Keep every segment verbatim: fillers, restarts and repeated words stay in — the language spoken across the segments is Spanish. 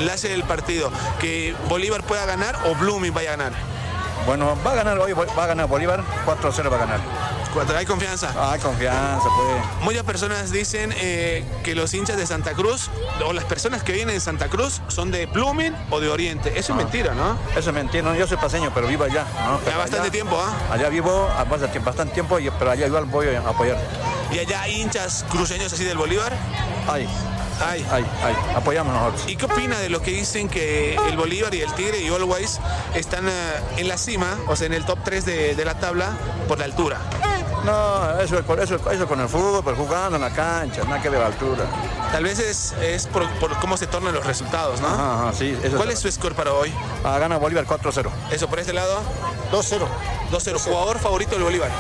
desenlace del partido, que Bolívar pueda ganar o Blooming vaya a ganar. Bueno, va a ganar hoy, va a ganar Bolívar, cuatro a cero va a ganar. ¿Hay confianza? Ah, hay confianza, pues. Muchas personas dicen eh, que los hinchas de Santa Cruz, o las personas que vienen de Santa Cruz, son de Blooming o de Oriente. Eso ah, es mentira, ¿no? Eso es mentira, ¿no? Yo soy paseño, pero vivo allá, ¿no? Ya bastante allá, tiempo, ¿ah? ¿eh? Allá vivo bastante, bastante tiempo, pero allá igual voy a apoyar. ¿Y allá hay hinchas cruceños así del Bolívar? Hay. Ay. Ay, ay, apoyamos nosotros. ¿Y qué opina de lo que dicen que el Bolívar y el Tigre y Always están uh, en la cima, o sea, en el top tres de, de la tabla por la altura? No, eso, eso, eso con el fútbol, por jugando en la cancha, nada que ver la altura. Tal vez es, es por, por cómo se tornan los resultados, ¿no? Ajá, ajá, sí. Eso ¿Cuál es su score para hoy? Ah, gana Bolívar cuatro a cero. ¿Eso por este lado? dos a cero. dos a cero. ¿Jugador favorito del Bolívar?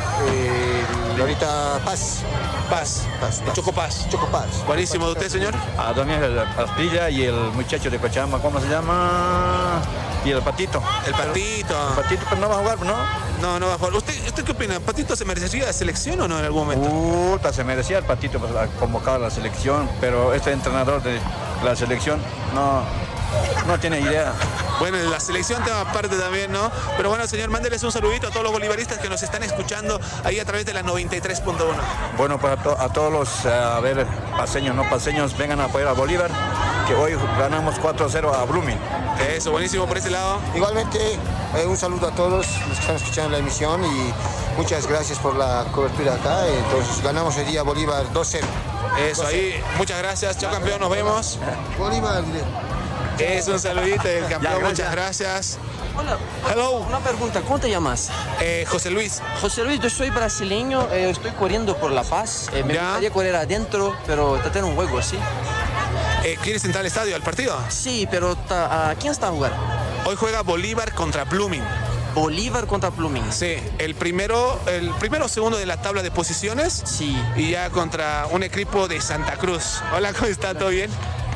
Eh, ahorita Paz. Paz. Paz, Paz. Choco Paz. Choco Paz. Buenísimo. ¿De usted, señor? A Daniel Pastilla y el muchacho de Cochabamba, ¿cómo se llama? Y el Patito. El Patito. El Patito, pero no va a jugar, ¿no? No, no va a jugar. ¿Usted, ¿Usted qué opina? ¿Patito se merecería la selección o no en algún momento? Puta, se merecía el Patito para convocar a la selección, pero este entrenador de la selección no, no tiene idea. Bueno, la selección tema aparte también, ¿no? Pero bueno, señor, mándeles un saludito a todos los bolivaristas que nos están escuchando ahí a través de la noventa y tres punto uno. Bueno, pues a, to a todos los, a ver, paseños, no paseños, vengan a apoyar a Bolívar, que hoy ganamos cuatro a cero a Blooming. Eso, buenísimo por ese lado. Igualmente, eh, un saludo a todos los que están escuchando la emisión y muchas gracias por la cobertura acá. Entonces, ganamos el día Bolívar dos a cero. Eso, ahí, muchas gracias. Chao, campeón, nos vemos. Bolívar, es un saludito del campeón, ya, muchas gracias. Hola. Hello. Una pregunta, ¿cómo te llamas? Eh, José Luis. José Luis, yo soy brasileño, eh, estoy corriendo por La Paz. Eh, me ya. gustaría correr adentro, pero está teniendo un juego, ¿sí? Eh, ¿Quieres entrar al estadio, al partido? Sí, pero ta, ¿a quién está a jugar? Hoy juega Bolívar contra Blooming. Bolívar contra Blooming. Sí, el primero, el primero o segundo de la tabla de posiciones. Sí. Y ya contra un equipo de Santa Cruz. Hola, ¿cómo está? ¿Todo bien?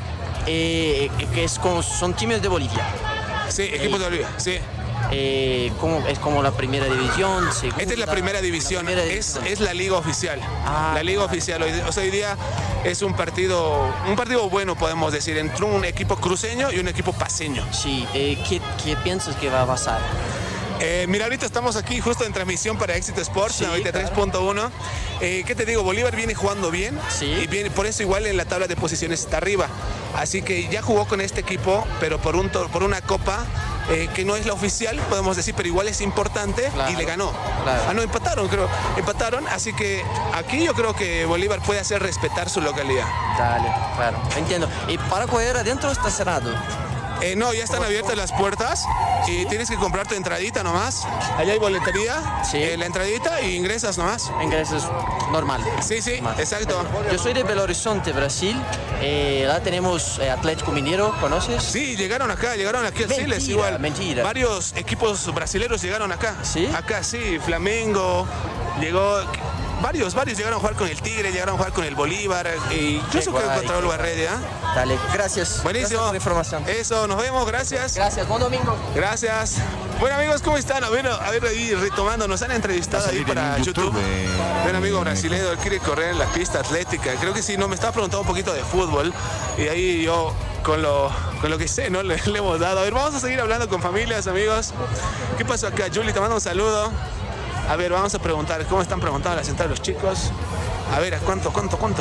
Eh, que es como, son times de Bolivia. Sí, equipos eh, de Bolivia, sí. Eh, como, es como la primera división, segunda, esta es la primera división, la primera es, división. es la liga oficial. Ah, la liga oficial, hoy, o sea, hoy día es un partido, un partido bueno, podemos decir, entre un equipo cruceño y un equipo paseño. Sí, eh, ¿qué, ¿qué piensas que va a pasar? Eh, mira, ahorita estamos aquí justo en transmisión para Éxito Sports, sí, noventa y tres punto uno. Claro. Eh, ¿Qué te digo? Bolívar viene jugando bien, sí. Y viene, por eso igual en la tabla de posiciones está arriba. Así que ya jugó con este equipo, pero por, un, por una copa eh, que no es la oficial, podemos decir, pero igual es importante, claro. Y le ganó. Claro. Ah, no, empataron, creo. Empataron, así que aquí yo creo que Bolívar puede hacer respetar su localidad. Dale, claro, entiendo. ¿Y para correr adentro está cerrado? Eh, no, ya están abiertas las puertas y tienes que comprar tu entradita nomás. Allá hay boletería, sí. eh, la entradita y ingresas nomás. Ingresas normal. Sí, sí, normal. Exacto. Yo soy de Belo Horizonte, Brasil. Eh, ahí tenemos eh, Atlético Mineiro, ¿conoces? Sí, llegaron acá, llegaron aquí al mentira, Siles igual. Mentira. Varios equipos brasileños llegaron acá. ¿Sí? Acá sí, Flamengo, llegó... Varios, varios llegaron a jugar con el Tigre, llegaron a jugar con el Bolívar, e incluso que contra el Barredia. ¿eh? Dale, gracias. Buenísimo. Gracias por la información. Eso, nos vemos, gracias. Gracias, buen domingo. Gracias. Bueno, amigos, ¿cómo están? A ver, a ver ahí retomando, nos han entrevistado ahí para YouTube. YouTube. Eh, un amigo brasileño, él quiere correr en la pista atlética. Creo que sí, no, me estaba preguntando un poquito de fútbol y ahí yo con lo, con lo que sé, ¿no? Le, le hemos dado. A ver, vamos a seguir hablando con familias, amigos. ¿Qué pasó acá? Juli, te mando un saludo. A ver, vamos a preguntar, ¿cómo están preguntando a la central los chicos? A ver, ¿cuánto, cuánto, cuánto?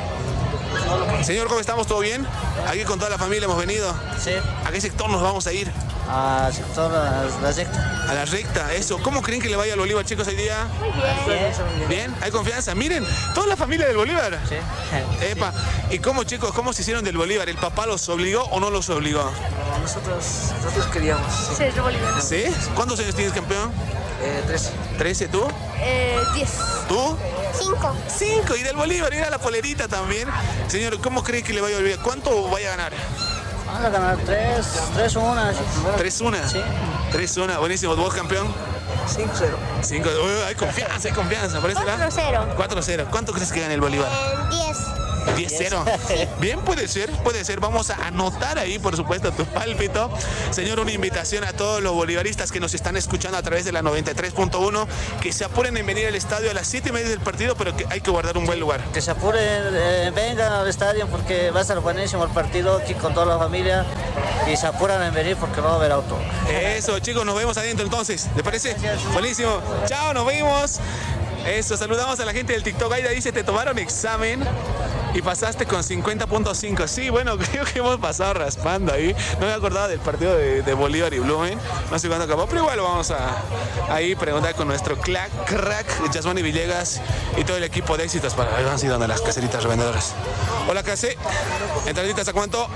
Señor, ¿cómo estamos? ¿Todo bien? Aquí con toda la familia hemos venido. Sí. ¿A qué sector nos vamos a ir? A sector a la recta. A la recta, eso. ¿Cómo creen que le vaya al Bolívar, chicos, hoy día? Muy bien. Bien. ¿Bien? ¿Hay confianza? Miren, toda la familia del Bolívar. Sí. Epa. ¿Y cómo, chicos, cómo se hicieron del Bolívar? ¿El papá los obligó o no los obligó? Nosotros, nosotros queríamos. Sí, yo boliviano. ¿Sí? ¿Cuántos años tienes, campeón? Eh, trece. ¿trece tú? Eh, diez. ¿Tú? Cinco. Cinco. Y del Bolívar, era la polerita también. Señor, ¿cómo cree que le vaya a Bolívar? ¿Cuánto vaya a ganar? Vamos a ganar tres, tres una. ¿tres una? Sí. tres una, buenísimo. ¿Vos, campeón? cinco cero. cinco. Uy, hay confianza, hay confianza. ¿Por ese lado? cuatro cero. cuatro cero. ¿Cuánto crees que gane el Bolívar? diez. diez cero. Bien, puede ser, puede ser. Vamos a anotar ahí, por supuesto, tu pálpito. Señor, una invitación a todos los bolivaristas que nos están escuchando a través de la noventa y tres punto uno, que se apuren en venir al estadio a las siete y media del partido, pero que hay que guardar un buen lugar. Que se apuren, eh, vengan al estadio porque va a estar buenísimo el partido aquí con toda la familia y se apuran en venir porque no va a haber auto. Eso, chicos, nos vemos adentro entonces. ¿Te parece? Buenísimo. Chao, nos vemos. Eso, saludamos a la gente del TikTok. Aida dice, ¿te tomaron examen y pasaste con cincuenta punto cinco? Sí, bueno, creo que hemos pasado raspando ahí. No me acordaba del partido de, de Bolívar y Blumen. No sé cuándo acabó, pero igual vamos a ahí preguntar con nuestro crack, crack, Yasmani Villegas y todo el equipo de éxitos para ver si donde las caseritas revendedoras. Hola, Case. ¿Entraditas a cuánto?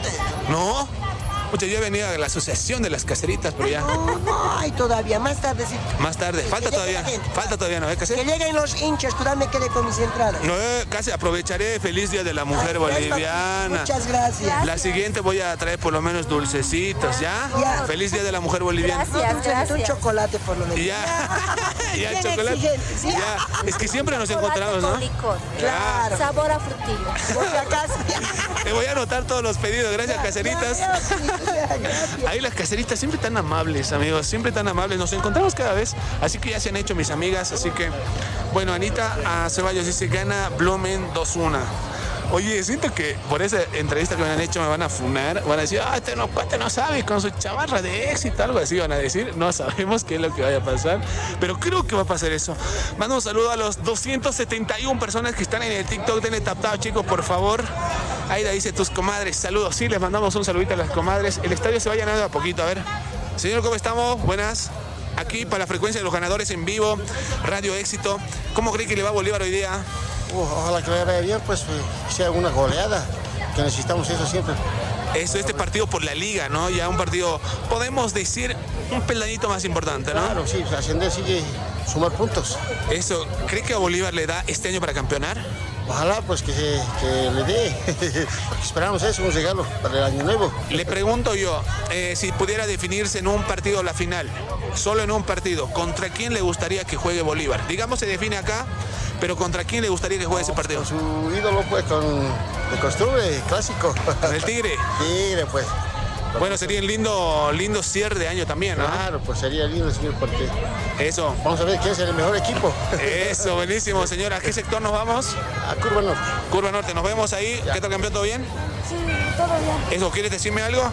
¿No? Pucha, yo he venido a la asociación de las caseritas, pero ya. No, no hay todavía, más tarde sí. Más tarde, falta Que llegue todavía. la gente. Falta todavía, ¿no? ¿Eh, Case? Que lleguen los hinchas, que me quede con mis entradas. No, eh, casi aprovecharé. Feliz Día de la Mujer Boliviana. Muchas gracias. La siguiente voy a traer por lo menos dulcecitos, ¿ya? Ya. Feliz Día de la Mujer Boliviana. Un, un chocolate por lo menos. Y ya, ya, Bien chocolate. exigente, sí. Ya, es que siempre nos encontramos, ¿no? Claro. Sabor a frutilla. Por si acaso. Te voy a anotar todos los pedidos, gracias, caseritas. Ya, ya, sí, ya, gracias. Ahí las caseritas siempre tan amables, amigos, siempre tan amables. Nos encontramos cada vez, así que ya se han hecho mis amigas. Así que, bueno, Anita a Ceballos dice, gana Blumen dos uno. Oye, siento que por esa entrevista que me han hecho me van a funar. Van a decir, ah, este no, este no sabe, con su chamarra de éxito, algo así van a decir. No sabemos qué es lo que vaya a pasar, pero creo que va a pasar eso. Mando un saludo a los doscientas setenta y una personas que están en el TikTok. Denle tap tap, chicos, por favor. Aida dice, tus comadres, saludos. Sí, les mandamos un saludito a las comadres. El estadio se va llenando a poquito, a ver. Señor, ¿cómo estamos? Buenas. Aquí para la frecuencia de los ganadores en vivo, Radio Éxito. ¿Cómo cree que le va a Bolívar hoy día? Uh, ojalá que le vaya bien, pues sea una goleada, que necesitamos eso siempre. Eso, este partido por la liga, ¿no? Ya un partido, podemos decir, un peldañito más importante, ¿no? Claro, sí, ascender sigue sumar puntos. Eso, ¿cree que a Bolívar le da este año para campeonar? Ojalá pues que, que le dé, porque esperamos eso, un regalo para el año nuevo. Le pregunto yo, eh, si pudiera definirse en un partido la final, solo en un partido, ¿contra quién le gustaría que juegue Bolívar? Digamos se define acá, pero ¿contra quién le gustaría que juegue ese partido? Con su ídolo pues, con de costumbre, clásico. ¿Con el Tigre? Tigre pues. Bueno, sería un lindo, lindo cierre de año también, ¿no? Claro, pues sería lindo, señor, porque Eso. vamos a ver quién es el mejor equipo. Eso, buenísimo, señora. ¿A qué sector nos vamos? A Curva Norte. Curva Norte, nos vemos ahí. ¿Qué tal, campeón? ¿Todo bien? Sí, todo bien. Eso, ¿quieres decirme algo?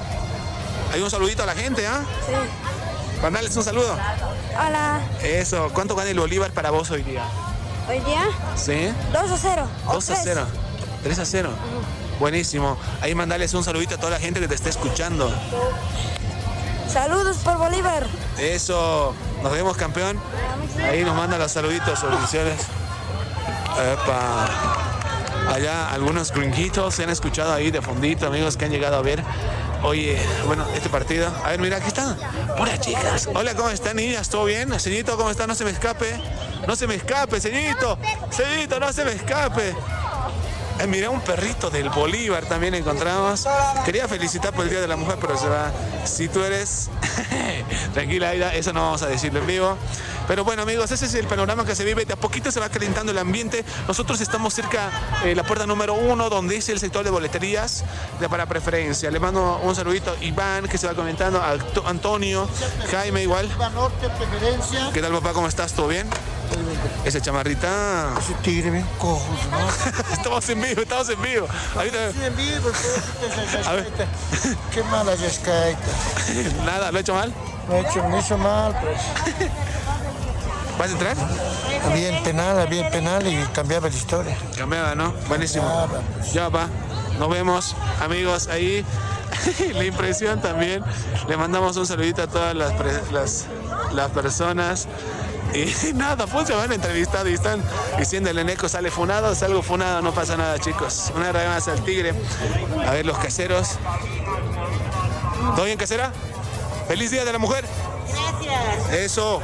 Hay un saludito a la gente, ¿ah? Sí. Mandales un saludo. Hola. Eso, ¿cuánto gana el Bolívar para vos hoy día? Hoy día, ¿Sí? dos a cero. dos a cero. tres a cero. Buenísimo. Ahí mandales un saludito a toda la gente que te está escuchando. Saludos por Bolívar. Eso. Nos vemos, campeón. Ahí nos manda los saluditos oficiales. Epa. Allá algunos gringuitos se han escuchado ahí de fondito, amigos que han llegado a ver. Oye, bueno, este partido. A ver, mira, aquí están. Puras chicas. Hola, ¿cómo están, niñas? ¿Todo bien? Señorito, ¿cómo está? No se me escape. No se me escape, señorito. Señorito, no se me escape. Eh, mira, un perrito del Bolívar también encontramos. Quería felicitar por el Día de la Mujer, pero se va. Si tú eres... Tranquila, Aida, eso no vamos a decirlo en vivo. Pero bueno, amigos, ese es el panorama que se vive. De a poquito se va calentando el ambiente. Nosotros estamos cerca de la puerta número uno, donde es el sector de boleterías de para preferencia. Le mando un saludito a Iván, que se va comentando, a Antonio, Jaime igual. Norte, preferencia. ¿Qué tal, papá? ¿Cómo estás? ¿Todo bien? Esa chamarrita... Ese tigre bien cojo, ¿no? Estamos en vivo, estamos en vivo. Ahorita... Sí, en vivo, A ver. Qué mala yescaita. Nada, ¿lo he hecho mal? Me he hecho, me hizo mal, pues. ¿Vas a entrar? Bien penal, bien penal y cambiaba la historia. Cambiada, ¿no? Buenísimo. Ya, papá. Nos vemos, amigos, ahí. La impresión también. Le mandamos un saludito a todas las, las, las personas. Y nada, pues se van a entrevistar y están diciendo el Eneco sale funado, salgo funado, no pasa nada, chicos. Una vez más al Tigre. A ver, los caseros. ¿Todo bien, casera? ¡Feliz Día de la Mujer! Gracias. Eso.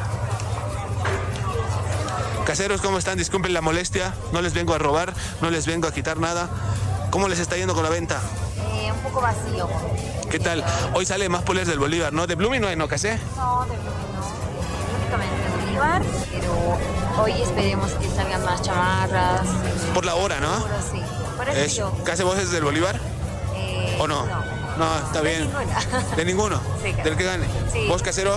Caseros, ¿cómo están? Disculpen la molestia. No les vengo a robar, no les vengo a quitar nada. ¿Cómo les está yendo con la venta? Eh, un poco vacío. ¿Qué tal? Hoy sale más polers del Bolívar, ¿no? ¿De Blooming no hay, no, Casé? No, de no. Únicamente de Bolívar, pero hoy esperemos que salgan más chamarras. Por la hora, ¿no? Ahora sí. Por eso Es, digo. ¿Qué hace vos desde el Bolívar? Eh, ¿O no? No. No, está De bien. ninguna. ¿De ninguno? Sí, claro. ¿Del que gane? Sí. ¿Vos, Casero?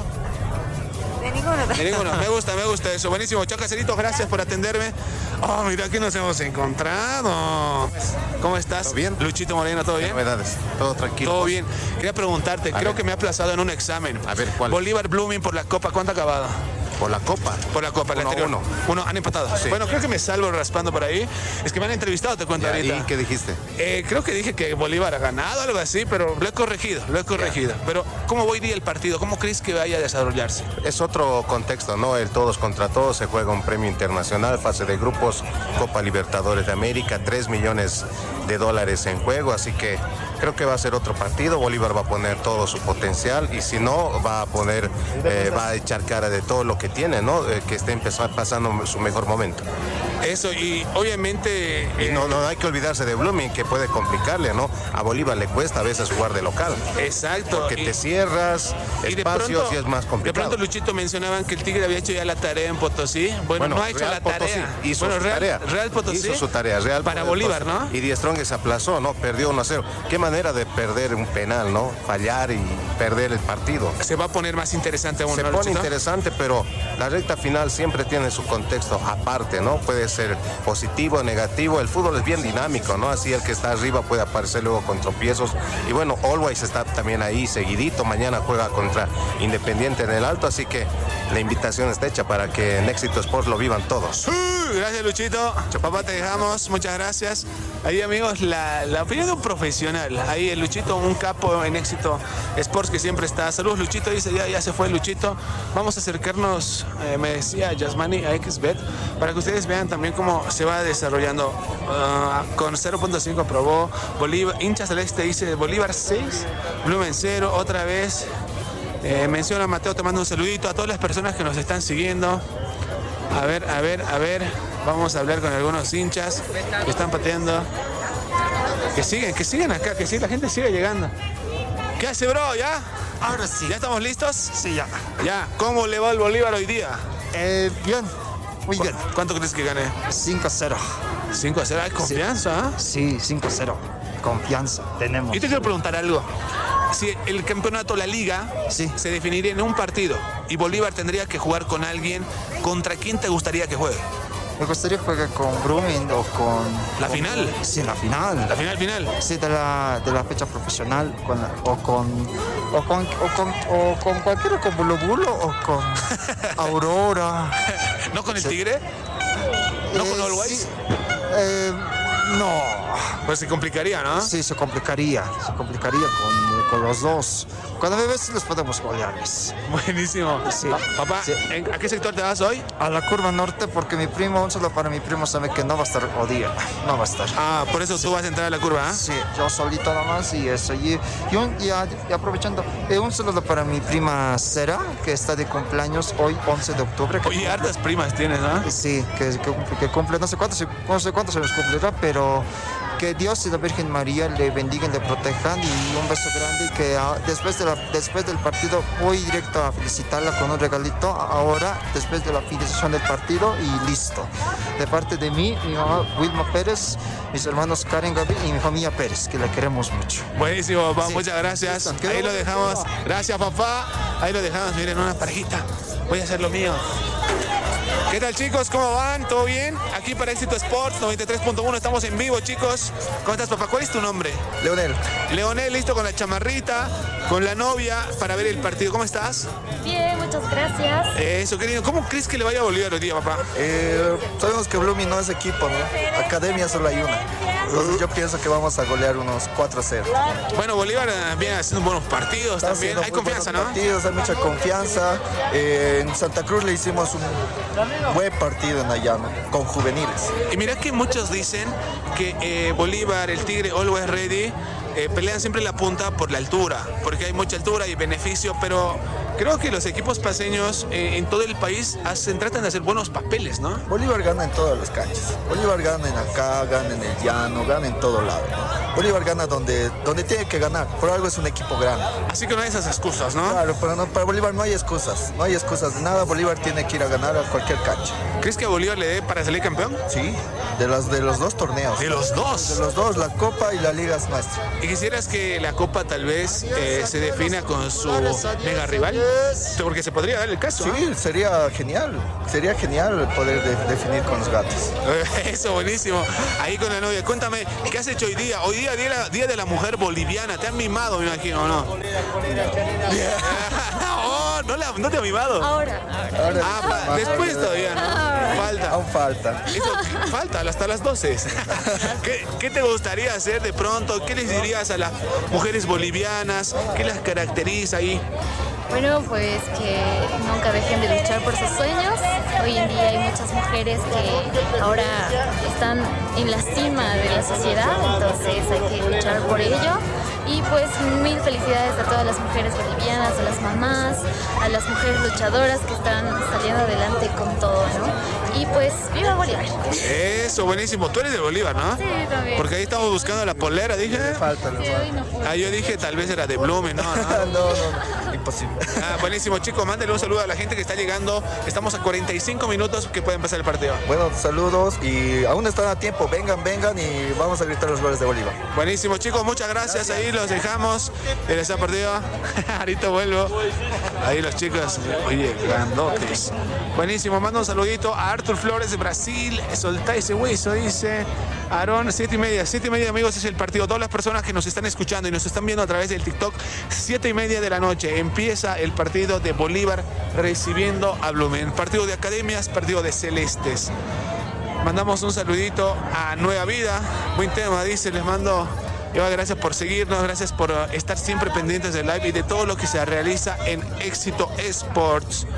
De ninguno. De ninguno. Me gusta, me gusta eso. Buenísimo. Chao, Caserito. Gracias por atenderme. Oh, mira que nos hemos encontrado. ¿Cómo estás? ¿Todo bien? Luchito Moreno, ¿todo bien? Novedades, todo tranquilo. Todo bien. Quería preguntarte, A creo ver. que me ha aplazado en un examen. A ver, ¿cuál? Bolívar Blooming por la Copa, ¿cuánto ha acabado? Por la Copa. Por la Copa, la Uno a anterior. uno. Uno, han empatado. Sí. Bueno, creo que me salvo raspando por ahí. Es que me han entrevistado, te cuento Ya, ahorita. ¿y qué dijiste? Eh, creo que dije que Bolívar ha ganado, algo así, pero lo he corregido, lo he corregido. Pero, ¿cómo voy día el partido? ¿Cómo crees que vaya a desarrollarse? Es otro contexto, ¿no? El todos contra todos, se juega un premio internacional, fase de grupos, Copa Libertadores de América, tres millones de dólares en juego, así que creo que va a ser otro partido. Bolívar va a poner todo su potencial y si no, va a poner, eh, va a echar cara de todo lo que tiene, ¿no? Eh, que esté empezando, pasando su mejor momento. Eso, y obviamente... Y eh, no, no hay que olvidarse de Blooming, que puede complicarle, ¿no? A Bolívar le cuesta a veces jugar de local. Exacto. Porque y- te cierras y de espacios pronto- y es más De complicado. pronto, Luchito, mencionaban que el Tigre había hecho ya la tarea en Potosí. Bueno, Bueno, no ha hecho Real la Potosí tarea. hizo bueno, su Real, tarea. Real Potosí. Hizo su tarea, Real Para Potosí. Bolívar, ¿no? Y Die Strong se aplazó, ¿no? Perdió uno a cero. Qué manera de perder un penal, ¿no? Fallar y perder el partido. Se va a poner más interesante aún, Se ¿no, pone Luchito? interesante, pero la recta final siempre tiene su contexto aparte, ¿no? Puede ser positivo, negativo. El fútbol es bien dinámico, ¿no? Así el que está arriba puede aparecer luego con tropiezos. Y bueno, Always está también ahí seguidito. Mañana juega contra Independiente en el Alto, así que la invitación está hecha para que en Éxito Sport lo vivan todos. Uh, gracias, Luchito. Papá, te dejamos. Muchas gracias. Ahí, amigos, la, la opinión de un profesional. Ahí el Luchito, un capo en Éxito Sports que siempre está. Saludos, Luchito. Dice, ya, ya se fue Luchito. Vamos a acercarnos, eh, me decía Yasmani, a Xbet, para que ustedes vean también cómo se va desarrollando. Uh, con cero punto cinco aprobó Bolívar. Hincha Celeste dice Bolívar seis, Blumen cero. Otra vez. Eh, menciona a Mateo, te mando un saludito a todas las personas que nos están siguiendo. A ver, a ver, a ver. Vamos a hablar con algunos hinchas que están pateando. Que siguen, que siguen acá, que sí, la gente sigue llegando. ¿Qué hace, bro? ¿Ya? Ahora sí. ¿Ya estamos listos? Sí, ya. Ya. ¿Cómo le va al Bolívar hoy día? Eh, bien, muy bien. ¿Cu- ¿Cuánto crees que gane? cinco a cero. cinco a cero. Hay confianza, ¿ah? Sí, cinco a cero. Confianza tenemos. Yo te quiero preguntar algo. Si el campeonato, la liga, Sí. se definiría en un partido y Bolívar tendría que jugar con alguien, ¿contra quién te gustaría que juegue? Me gustaría jugar con Brumming o con... ¿La con- final? Sí, la final. La final, final. Sí, de la, de la fecha profesional con la- o con o con o con o con cualquiera, con Bulo Bulo o con Aurora. ¿No con el Sí. Tigre? ¿No con Eh, Always? sí. Eh, no. Pues se complicaría, ¿no? Sí, se complicaría. Se complicaría con, con los dos. Cuando a veces los podemos golearles. Buenísimo. Sí. Pa- Papá, Sí. ¿en- ¿a qué sector te vas hoy? A la curva norte porque mi primo, un solo para mi primo, sabe que no va a estar o día. No va a estar. Ah, por eso tú vas a entrar a la curva, ¿ah? Sí, yo solito nomás y eso. Y, y, un- y a- y aprovechando, eh, un saludo para mi prima Cera, que está de cumpleaños hoy, once de octubre. que Oye, cumple- hartas primas tienes, ¿no? Sí, que, que, cumple- que cumple, no sé cuántos, no sé cuántos años cumplirá, pero que Dios y la Virgen María le bendigan, le protejan y un beso grande y que ah, después, de la, después del partido voy directo a felicitarla con un regalito ahora, después de la finalización del partido y listo. De parte de mí, mi mamá Wilma Pérez, mis hermanos Karen Gaby y mi familia Pérez, que la queremos mucho. Buenísimo, papá, Sí. muchas gracias. Listo, quedó Ahí lo bien, dejamos. quedó. Gracias, papá. Ahí lo dejamos, miren, una parejita. Voy a hacer lo mío. ¿Qué tal, chicos? ¿Cómo van? ¿Todo bien? Aquí para Éxito Sports noventa y tres punto uno estamos en vivo, chicos. ¿Cómo estás, papá? ¿Cuál es tu nombre? Leonel. Leonel, listo con la chamarrita, con la novia para ver el partido. ¿Cómo estás? Bien, muchas gracias. Eso, querido. ¿Cómo crees que le vaya a Bolívar hoy día, papá? Eh, sabemos que Blooming no es equipo, ¿no? Academia solo hay una. Entonces yo pienso que vamos a golear unos cuatro a cero. Bueno, Bolívar eh, viene haciendo buenos partidos Está también. haciendo Hay muy confianza, buenos ¿no? partidos, hay mucha confianza. Eh, en Santa Cruz le hicimos un buen partido en allá, ¿no? Con juveniles. Y mira que muchos dicen que eh, Bolívar, el Tigre, Always Ready, eh, pelean siempre la punta por la altura, porque hay mucha altura y beneficio, pero creo que los equipos paseños eh, en todo el país hacen, tratan de hacer buenos papeles, ¿no? Bolívar gana en todas las canchas. Bolívar gana en acá, gana en el llano, gana en todo lado. Bolívar gana donde, donde tiene que ganar. Por algo es un equipo grande. Así que no hay esas excusas, ¿no? Claro, pero no, para Bolívar no hay excusas. No hay excusas de nada. Bolívar tiene que ir a ganar a cualquier cancha. ¿Crees que a Bolívar le dé para salir campeón? Sí, de los, de los dos torneos. ¿De los dos? De los dos, la Copa y la Liga es nuestra. ¿Y quisieras que la Copa tal vez eh, se defina con su mega rival? Porque se podría dar el caso. Sí, ¿eh? sería genial. Sería genial poder de, definir con los gatos. Eso, buenísimo. Ahí con la novia. Cuéntame, ¿qué has hecho hoy día? Hoy día, día, día de la mujer boliviana. ¿Te han mimado, me imagino, no? Oh, ¿no, la, ¿no te ha mimado? Ahora, ahora. Ah, pa, después todavía, ¿no? Falta. Aún falta. Eso, falta, hasta las doce. ¿Qué, ¿Qué te gustaría hacer de pronto? ¿Qué les dirías a las mujeres bolivianas? ¿Qué las caracteriza ahí? Bueno, pues que nunca dejen de luchar por sus sueños. Hoy en día hay muchas mujeres que ahora están en la cima de la sociedad, entonces hay que luchar por ello. Y pues mil felicidades a todas las mujeres bolivianas, a las mamás, a las mujeres luchadoras que están saliendo adelante con todo, ¿no? Y pues, ¡viva Bolívar! Eso, buenísimo. Tú eres de Bolívar, ¿no? Sí, también. Porque ahí estamos buscando la polera, dije. Falta, Sí, hoy no pude. Ah, yo dije tal vez era de Blumen, no, no. no, no, no, imposible. Ah, buenísimo, chicos, mándenle un saludo a la gente que está llegando. Estamos a cuarenta y cinco minutos que puede empezar el partido. Bueno, saludos y aún están a tiempo. Vengan, vengan y vamos a gritar los goles de Bolívar. Buenísimo, chicos, muchas gracias. Ahí los dejamos. En esa partida. Ahorita vuelvo. Ahí los chicos. Oye, grandotes. Buenísimo, mando un saludito a Arthur Flores de Brasil. Soltá ese hueso, dice Aarón. Siete y media. Siete y media, amigos, es el partido. Todas las personas que nos están escuchando y nos están viendo a través del TikTok. Siete y media de la noche. Empieza el partido de Bolívar recibiendo a Blumen. Partido de academias, partido de celestes. Mandamos un saludito a Nueva Vida. Buen tema, dice. Les mando... Eva, gracias por seguirnos, gracias por uh, estar siempre pendientes del live y de todo lo que se realiza en Éxito Sports.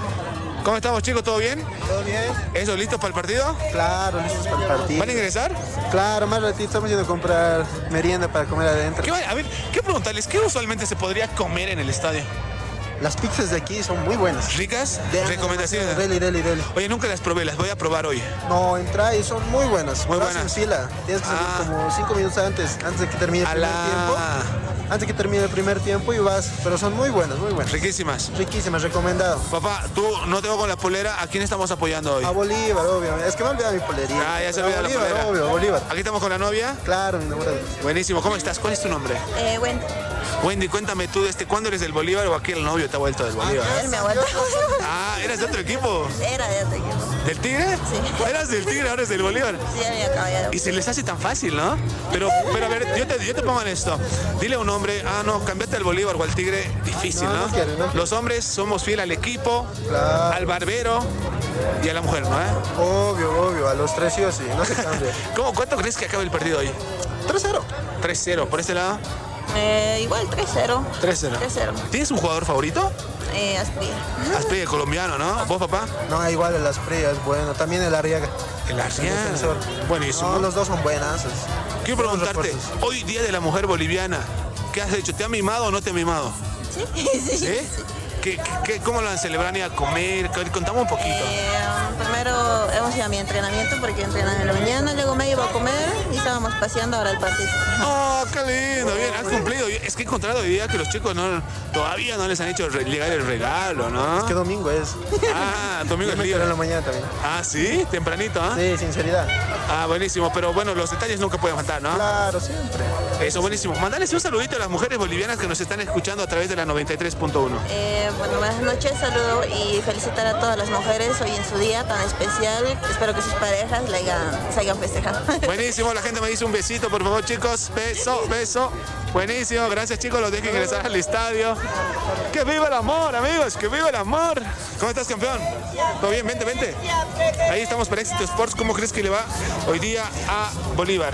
¿Cómo estamos, chicos? ¿Todo bien? ¿Todo bien? ¿Eso, listos para el partido? Claro, listos para el partido. ¿Van a ingresar? Claro, más ratito estamos yendo a comprar merienda para comer adentro. ¿Qué va? A ver, quiero preguntarles, ¿qué usualmente se podría comer en el estadio? Las pizzas de aquí son muy buenas. ¿Ricas? De ¿Recomendaciones? Deli, deli, deli. Oye, nunca las probé, las voy a probar hoy. No, entra y son muy buenas. Muy Vas buenas. en fila. Tienes que salir Ah. como cinco minutos antes, antes de que termine el A primer la- tiempo. Antes de que termine el primer tiempo y vas. Pero son muy buenas, muy buenas. Riquísimas. Riquísimas, recomendado. Papá, tú no tengo con la polera, ¿a quién estamos apoyando hoy? A Bolívar, obvio. Es que me olvidé mi polería. Ah, ya se Pero olvidó la Bolívar, polera. obvio, Bolívar. Aquí estamos con la novia. Claro, mi enamorado. Buenísimo, ¿cómo estás? ¿Cuál es tu nombre? Eh, bueno, Wendy, cuéntame tú, ¿desde cuándo eres del Bolívar o aquí el novio te ha vuelto del Bolívar? él me aguanta. Ah, ¿eras de otro equipo? Era de otro equipo. ¿Del Tigre? Sí. Eras del Tigre, ahora eres del Bolívar. Sí, ya me acaba ya de... Y se les hace tan fácil, ¿no? Pero, pero a ver, yo te, yo te pongo en esto. Dile a un hombre, ah, no, cambiate al Bolívar o al Tigre, difícil, No, ¿no? no quiere, no. Los hombres somos fieles al equipo, Claro. al barbero y a la mujer, ¿no? ¿Eh? Obvio, obvio. A los tres sí o sí. No se cambia. ¿Cómo, ¿Cuánto crees que acabe el partido hoy? tres cero. tres cero, ¿por este lado? Eh, igual tres cero. tres cero. tres cero. ¿Tienes un jugador favorito? Eh, Asprilla. Asprilla, colombiano, ¿no? ¿Vos, papá? No, igual el Asprilla es bueno. También el Arriaga. El defensor. Arriaga. Buenísimo. No, los dos son buenas. Quiero preguntarte, hoy día de la mujer boliviana, ¿qué has hecho? ¿Te ha mimado o no te ha mimado? Sí, sí. ¿Sí? ¿Qué, qué, qué- cómo lo han celebrado? ¿Ni a comer? Contame un poquito. Eh, primero hemos ido a mi entrenamiento porque entrenaba en la mañana, luego me iba a comer y estábamos paseando ahora el partido. ¡Oh, qué lindo! Bien, has cumplido. Es que he encontrado hoy día que los chicos no, todavía no les han hecho re- llegar el regalo, ¿no? ¿Qué domingo es? Ah, domingo Yo es me quedé libre. en la mañana también. Ah, ¿sí? Tempranito, ¿ah? Sí, sinceridad. Ah, buenísimo. Pero bueno, los detalles nunca pueden faltar, ¿no? Claro, siempre. Eso, buenísimo. Mandales un saludito a las mujeres bolivianas que nos están escuchando a través de la noventa y tres punto uno. Eh, bueno, buenas noches, saludo y felicitar a todas las mujeres hoy en su día tan especial. Espero que sus parejas la hagan, se hagan festejar. Buenísimo, la gente me dice un besito, por favor, chicos. Beso, beso. Buenísimo, gracias, chicos. Los dejo ingresar al estadio. ¡Que viva el amor, amigos! ¡Que viva el amor! ¿Cómo estás, campeón? ¿Todo bien? Vente, vente. Ahí estamos para Éxito Sports. ¿Cómo crees que le va hoy día a Bolívar?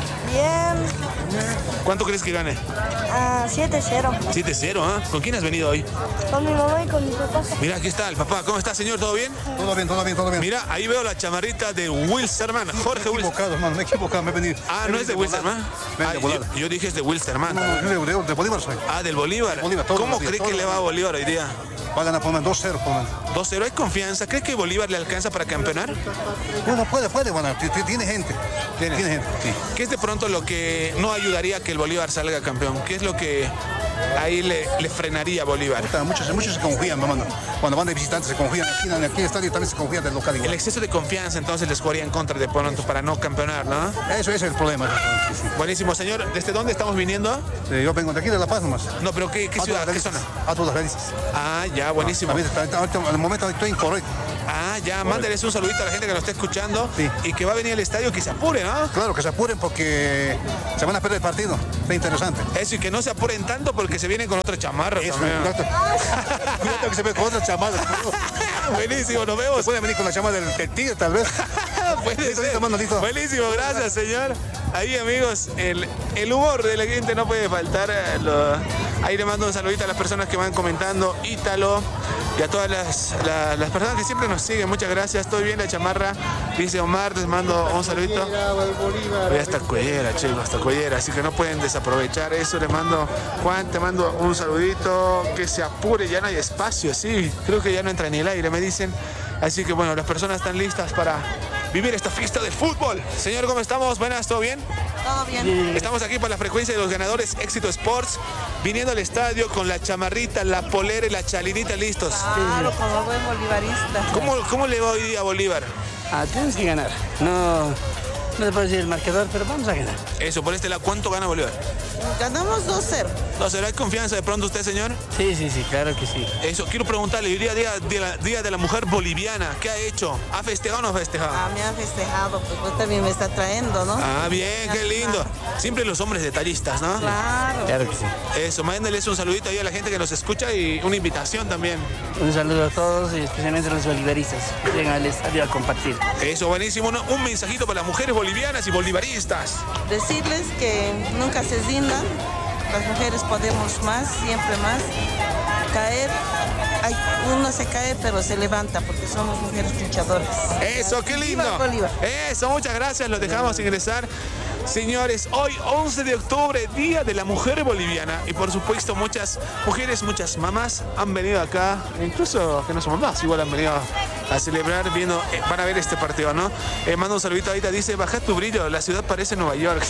Bien. ¿Cuánto crees que gane? Ah, siete cero. siete cero, ¿ah? ¿Con quién has venido hoy? Con mi mamá y con mi papá. Mira, aquí está el papá. ¿Cómo está, señor? ¿Todo bien? Todo bien, todo bien, todo bien. Mira, ahí veo la chamarrita de Wilstermann. Jorge Me he Wilstermann. equivocado, hermano, me he equivocado, me he venido. Ah, me ¿no he es de venido Wilstermann? volando. Me he Ah, venido yo, volando. yo dije es de Wilstermann. hermano. No, no, de, de, de Bolívar soy. Ah, del Bolívar. Bolívar ¿Cómo cree que le va a Bolívar hoy día? Va a ganar por dos cero. dos cero, ¿hay confianza? ¿Cree que Bolívar le alcanza para campeonar? Bueno, puede, puede, bueno, tiene gente. Tiene, tiene gente, sí. ¿Qué es de pronto lo que no ayudaría a que el Bolívar salga campeón? ¿Qué es lo que ahí le, le frenaría a Bolívar? Muchos, muchos se confían, mamá. Cuando van de visitantes se confían. Aquí, aquí en el estadio también se confían del local. El exceso de confianza entonces les jugaría en contra de pronto para no campeonar, ¿no? Eso, ese es el problema. Sí, sí. Buenísimo, señor. ¿Desde dónde estamos viniendo? Sí, yo vengo de aquí, de La Paz nomás. No, pero ¿qué, qué ciudad? ¿Qué zona? A todas las veces. Ah, ya, buenísimo. Al momento estoy incorrecto. Ah, ya, mándeles un saludito a la gente que nos está escuchando sí. y que va a venir al estadio, que se apure, ¿no? Claro, que se apuren porque se van a perder el partido. Está interesante. Eso, y que no se apuren tanto porque se vienen con otra chamarra. Eso, cuidado que se ve con otra chamarra. Buenísimo, nos vemos. Pueden venir con la chamarra del, del tigre, tal vez. Puede ser. Buenísimo, gracias, señor. Ahí, amigos, el, el humor de la gente no puede faltar. Lo, ahí le mando un saludito a las personas que van comentando, Ítalo, y a todas las, la, las personas que siempre nos siguen. Muchas gracias. Estoy bien la chamarra, dice Omar, les mando un saludito. Voy hasta Cuellera, chicos, hasta Cuellera, así que no pueden desaprovechar eso. Le mando, Juan, te mando un saludito, que se apure, ya no hay espacio, sí, creo que ya no entra ni el aire, me dicen. Así que bueno, las personas están listas para vivir esta fiesta del fútbol. Señor, ¿cómo estamos? Buenas, ¿todo bien? Todo bien. Estamos aquí por la frecuencia de los ganadores Éxito Sports, viniendo al estadio con la chamarrita, la polera y la chalinita listos. Claro, como buen bolivarista. ¿Cómo, cómo le va hoy día a Bolívar? Ah, tienes que ganar. No, no te puedo decir el marcador, pero vamos a ganar. Eso, por este lado, ¿cuánto gana Bolívar? Ganamos dos cero. ¿No será confianza de pronto usted, señor? Sí, sí, sí, claro que sí. Eso, quiero preguntarle, hoy día, día, día, día de la mujer boliviana, ¿qué ha hecho? ¿Ha festejado o no ha festejado? Ah, me ha festejado, pues, pues también me está trayendo, ¿no? Ah, bien, qué lindo. Siempre los hombres detallistas, ¿no? Claro. Claro que sí. Eso, mándenles un saludito ahí a la gente que nos escucha y una invitación también. Un saludo a todos y especialmente a los bolivaristas que vengan al estadio a compartir. Eso, buenísimo. Un, un mensajito para las mujeres bolivianas y bolivaristas. Decirles que nunca se rindan. Las mujeres podemos más, siempre más. Caer, hay, uno se cae pero se levanta porque somos mujeres luchadoras. Eso, qué lindo. Eso, muchas gracias, los dejamos ingresar. Señores, hoy once de octubre, Día de la Mujer Boliviana. Y por supuesto muchas mujeres, muchas mamás han venido acá, incluso que no son mamás, igual han venido a celebrar, viendo, eh, van a ver este partido, ¿no? Eh, mando un saludito ahorita, dice, baja tu brillo, la ciudad parece Nueva York.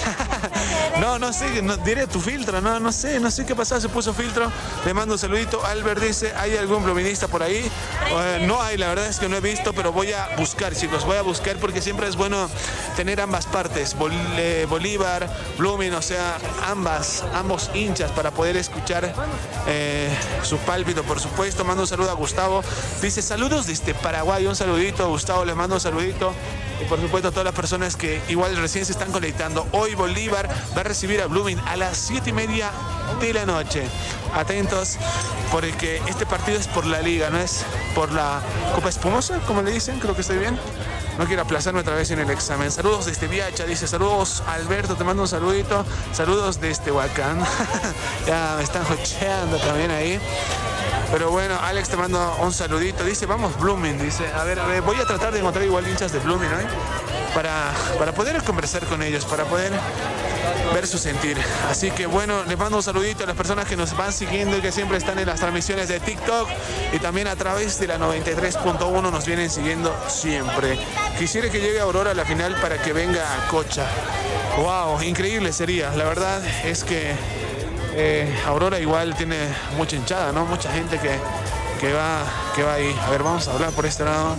no, no sé, no, diré tu filtro, no, no sé, no sé qué pasó, se puso filtro. Le mando un saludito. Albert dice, ¿hay algún bluminista por ahí? Eh, no hay, la verdad es que no he visto, pero voy a buscar, chicos, voy a buscar porque siempre es bueno tener ambas partes, Bol eh, Bolívar, Blooming, o sea, ambas, ambos hinchas para poder escuchar eh, su pálpito, por supuesto. Mando un saludo a Gustavo, dice, saludos desde Paraguay, un saludito, Gustavo, le mando un saludito. Y por supuesto a todas las personas que igual recién se están conectando. Hoy Bolívar va a recibir a Blooming a las siete y media de la noche. Atentos, porque este partido es por la liga, no es por la Copa Espumosa, como le dicen, creo que estoy bien. No quiero aplazarme otra vez en el examen. Saludos desde Viacha, dice, saludos Alberto, te mando un saludito. Saludos desde Huacán. Ya me están jocheando también ahí. Pero bueno, Alex, te mando un saludito. Dice, vamos Blooming, dice. A ver, a ver, voy a tratar de encontrar igual hinchas de Blooming, ¿no? Para, para poder conversar con ellos, para poder ver su sentir. Así que bueno, les mando un saludito a las personas que nos van siguiendo y que siempre están en las transmisiones de TikTok y también a través de la noventa y tres punto uno nos vienen siguiendo siempre. Quisiera que llegue Aurora a la final para que venga a Cocha. Wow, increíble sería. La verdad es que eh, Aurora igual tiene mucha hinchada, ¿no? Mucha gente que, que, va, que va ahí. A ver, vamos a hablar por este lado.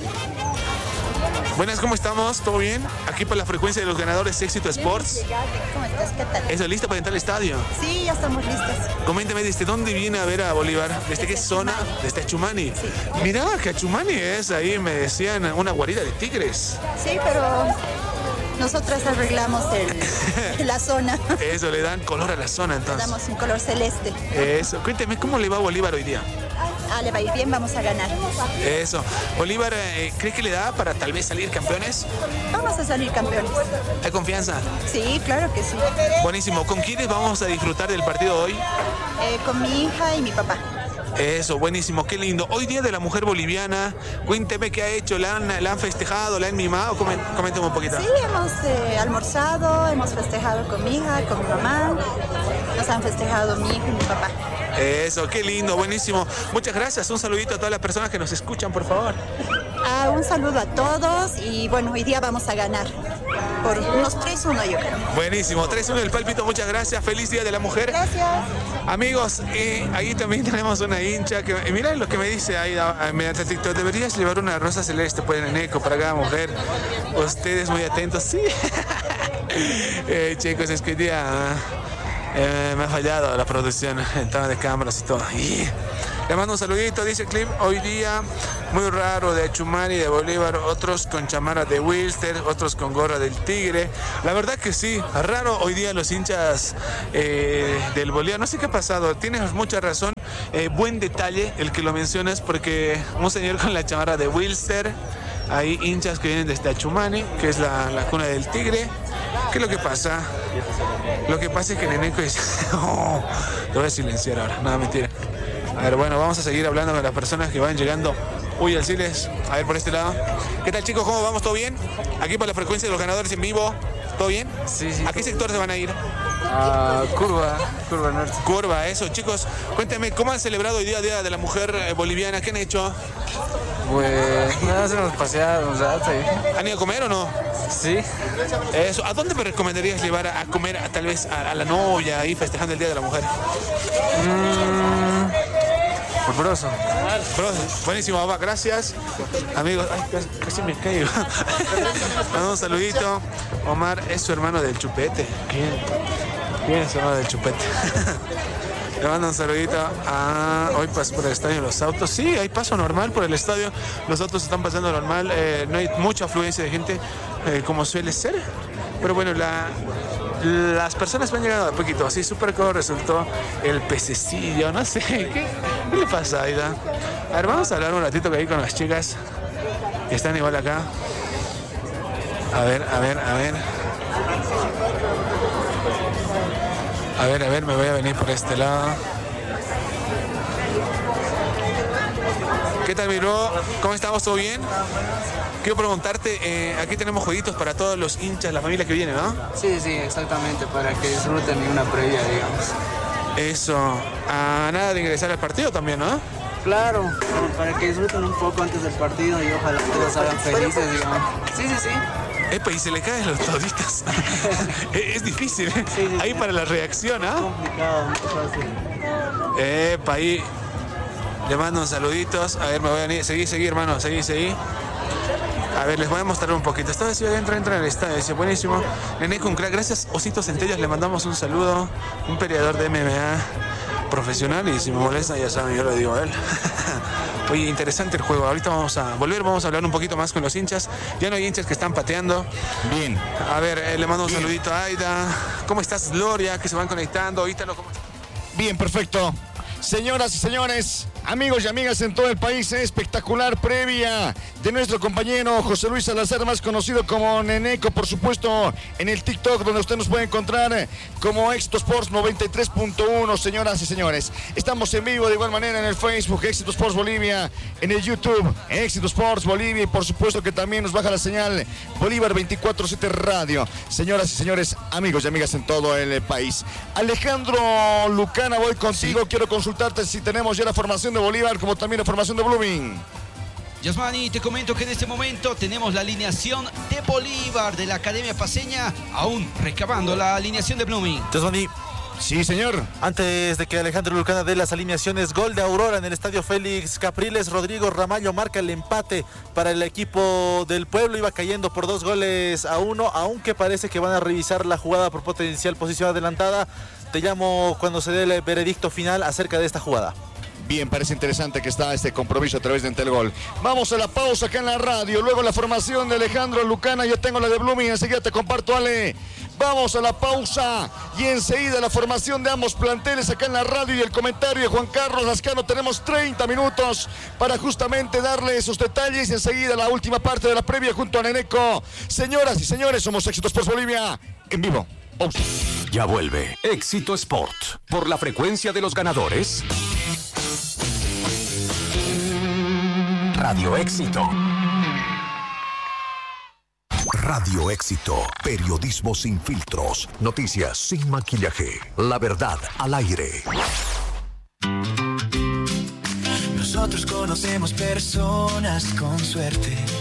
Buenas, ¿cómo estamos? ¿Todo bien? Aquí por la frecuencia de los ganadores Éxito Sports. ¿Cómo estás? ¿Qué tal? ¿Eso lista para entrar al estadio? Sí, ya estamos listos. Coménteme, ¿desde dónde viene a ver a Bolívar? ¿Desde, ¿Desde qué zona? Desde Achumani. Sí. Mirá que Achumani es, ahí me decían, una guarida de tigres. Sí, pero nosotras arreglamos el, la zona. Eso, le dan color a la zona entonces. Le damos un color celeste. Eso, cuénteme, ¿cómo le va a Bolívar hoy día? Ah, le va a ir bien, vamos a ganar. Eso. Bolívar, eh, ¿cree que le da para tal vez salir campeones? Vamos a salir campeones. ¿Hay confianza? Sí, claro que sí. Buenísimo. ¿Con quiénes vamos a disfrutar del partido hoy? Eh, con mi hija y mi papá. Eso, buenísimo, qué lindo. Hoy Día de la Mujer Boliviana, cuénteme qué ha hecho, ¿la han, la han festejado, la han mimado? Coménteme un poquito. Sí, hemos eh, almorzado, hemos festejado con mi hija, con mi mamá. nos han festejado mi hijo y mi papá. Eso, qué lindo, buenísimo. Muchas gracias. Un saludito a todas las personas que nos escuchan, por favor. Ah, un saludo a todos y bueno, hoy día vamos a ganar por unos tres uno, yo creo. Buenísimo, tres uno del Pálpito, muchas gracias. Feliz Día de la Mujer. Gracias. Amigos, eh, ahí también tenemos una hincha que, eh, mira lo que me dice ahí eh, mediante TikTok. Deberías llevar una rosa celeste por el eco para cada mujer. Ustedes muy atentos, sí. eh, chicos, es que hoy día eh, me ha fallado la producción, el tema de cámaras y todo. Y le mando un saludito, dice Clip, hoy día muy raro de Achumani, de Bolívar, otros con chamarra de Wilster, otros con gorra del Tigre. La verdad que sí, raro hoy día los hinchas eh, del Bolívar. No sé qué ha pasado, tienes mucha razón. Eh, buen detalle el que lo mencionas, porque un señor con la chamarra de Wilster, hay hinchas que vienen desde Achumani, que es la, la cuna del Tigre. ¿Qué es lo que pasa? Lo que pasa es que Neneco dice... Oh, lo voy a silenciar ahora, nada, mentira. A ver, bueno, vamos a seguir hablando con las personas que van llegando. Uy, al Siles, a ver por este lado. ¿Qué tal, chicos? ¿Cómo vamos? ¿Todo bien? Aquí por la frecuencia de los ganadores en vivo. ¿Todo bien? Sí, sí. ¿A qué sector se van a ir? Uh, curva, curva norte. Curva, eso, chicos. Cuéntame, ¿cómo han celebrado hoy día Día de la Mujer eh, Boliviana? ¿Qué han hecho? Pues nada, nos hemos paseado un rato. ¿eh? ¿Han ido a comer o no? Sí. Eso. ¿A dónde me recomendarías llevar a, a comer a, tal vez a, a la novia ahí festejando el Día de la Mujer? Mm, por Broso. Buenísimo, papá, gracias. Amigos, ay, casi, casi me caigo. Un saludito. Omar es su hermano del Chupete. ¿Quién? ¿Quién es su hermano del Chupete? Le mando un saludito. Ah, hoy paso por el estadio los autos. Sí, hay paso normal por el estadio. Los autos están pasando normal. Eh, no hay mucha afluencia de gente eh, como suele ser. Pero bueno, la, las personas van llegando a poquito. Así, súper como resultó el pececillo. No sé, ¿qué, ¿qué le pasa, Aida? A ver, vamos a hablar un ratito que hay con las chicas que están igual acá. A ver, a ver, a ver. A ver, a ver, me voy a venir por este lado. ¿Qué tal, mi bro? ¿Cómo estamos? ¿Todo bien? Quiero preguntarte, eh, aquí tenemos jueguitos para todos los hinchas, la familia que viene, ¿no? Sí, sí, exactamente, para que disfruten una previa, digamos. Eso. A nada de ingresar al partido también, ¿no? Claro, para que disfruten un poco antes del partido y ojalá todos salgan felices, digamos. Sí, sí, sí. Epa, y se le caen los toditos. Es difícil, ¿eh? Sí, sí, ahí sí. Para la reacción, ¿ah? ¿eh? Complicado, muy fácil. Epa, ahí. Le mando un saluditos. A ver, me voy a venir. Seguí, seguí, hermano. Seguí, seguí. A ver, les voy a mostrar un poquito. Esta vez entra, entra en el estadio. Dice, buenísimo. Neneco, un crack. Gracias, Ositos Centellas. Le mandamos un saludo. Un peleador de M M A profesional. Y si me molesta, ya saben, yo lo digo a él. Oye, interesante el juego. Ahorita vamos a volver, vamos a hablar un poquito más con los hinchas. Ya no hay hinchas que están pateando. Bien. A ver, eh, le mando un Bien. saludito a Aida. ¿Cómo estás, Gloria? Que se van conectando. Ítalo, ¿cómo estás? Bien, perfecto. Señoras y señores, amigos y amigas en todo el país, espectacular previa de nuestro compañero José Luis Salazar, más conocido como Neneco, por supuesto, en el TikTok, donde usted nos puede encontrar como Éxito Sports noventa y tres punto uno, señoras y señores. Estamos en vivo de igual manera en el Facebook, Éxito Sports Bolivia, en el YouTube, Éxito Sports Bolivia, y por supuesto que también nos baja la señal Bolívar veinticuatro siete Radio. Señoras y señores, amigos y amigas en todo el país. Alejandro Lucana, voy contigo, sí. Quiero consultarte si tenemos ya la formación de Bolívar como también la formación de Blooming. Yasmani, te comento que en este momento tenemos la alineación de Bolívar de la Academia Paceña, aún recabando la alineación de Blooming. Yasmani. Sí, señor. Antes de que Alejandro Lucana dé las alineaciones, gol de Aurora en el estadio Félix Capriles. Rodrigo Ramallo marca el empate para el equipo del pueblo. Iba cayendo por dos goles a uno, aunque parece que van a revisar la jugada por potencial posición adelantada. Te llamo cuando se dé el veredicto final acerca de esta jugada. Bien, parece interesante que está este compromiso a través de Entelgol. Vamos a la pausa acá en la radio, luego la formación de Alejandro Lucana, yo tengo la de Blooming, enseguida te comparto, Ale. Vamos a la pausa y enseguida la formación de ambos planteles acá en la radio y el comentario de Juan Carlos Lascano. Tenemos treinta minutos para justamente darle esos detalles y enseguida la última parte de la previa junto a Neneco. Señoras y señores, somos Éxito Sports Bolivia en vivo. Pausa. Ya vuelve Éxito Sport por la frecuencia de los ganadores. Radio Éxito. Radio Éxito, periodismo sin filtros, noticias sin maquillaje, la verdad al aire. Nosotros conocemos personas con suerte